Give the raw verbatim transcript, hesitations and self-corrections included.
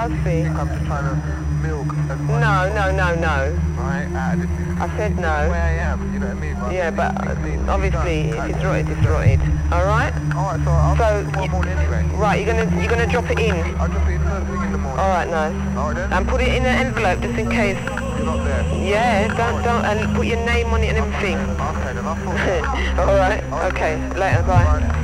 I see. I'm just trying to milk as much No, no, no, no. right out of this. I said Where no. I am, you know what I mean? But Yeah, but these- these- these obviously, guys- if it's rotted, it's rotted. All right? Alright, so I'll So, do tomorrow morning anyway. Right, you're gonna you're gonna drop it in. I'll just be first thing in the morning. All right, nice. Alright then? And put it in an envelope just in case. You're not there. Yeah, don't don't and put your name on it and everything. Okay then, I'll sort it out. All right. Okay. Later. Bye. Bye.